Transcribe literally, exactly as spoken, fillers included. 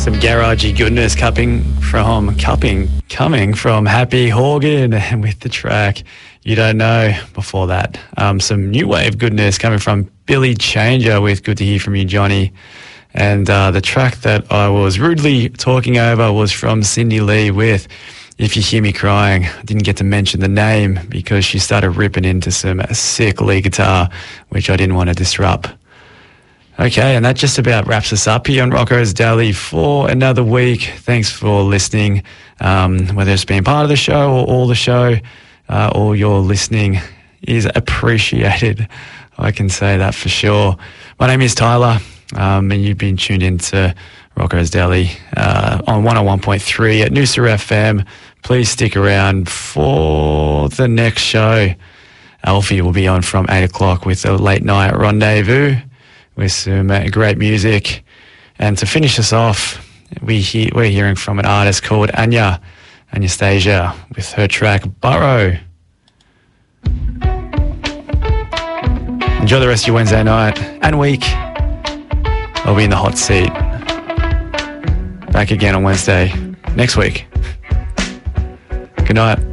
Some garagey goodness cupping from cupping coming from Happy Horgan with the track You Don't Know. Before that, um, some new wave goodness coming from Billy Changer with Good to Hear From You, Johnny. And uh, the track that I was rudely talking over was from Cindy Lee with If You Hear Me Crying. I didn't get to mention the name because she started ripping into some sick lead guitar, which I didn't want to disrupt. Okay, and that just about wraps us up here on Rocco's Daily for another week. Thanks for listening, um, whether it's been part of the show or all the show, uh, all your listening is appreciated. I can say that for sure. My name is Tyler, um, and you've been tuned in to Rocco's Daily uh, on one oh one point three at Noosa F M. Please stick around for the next show. Alfie will be on from eight o'clock with a late night rendezvous with some uh, great music. And to finish us off, we he- we're hearing from an artist called Anya, Anastasia, with her track Burrow. Enjoy the rest of your Wednesday night and week. I'll be in the hot seat. Back again on Wednesday next week. Good night.